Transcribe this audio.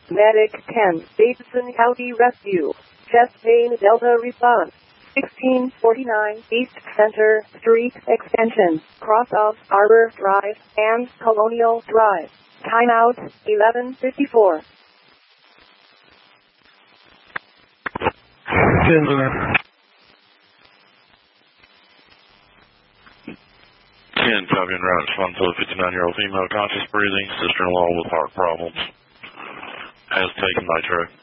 Medic 10, Davidson County Rescue. Chest pain Delta response. 1649 East Center Street Extension, cross of Arbor Drive and Colonial Drive. Timeout 11:54. 10, copy and route. Respond to a 59-year-old female, conscious breathing, sister-in-law with heart problems. Has taken nitro.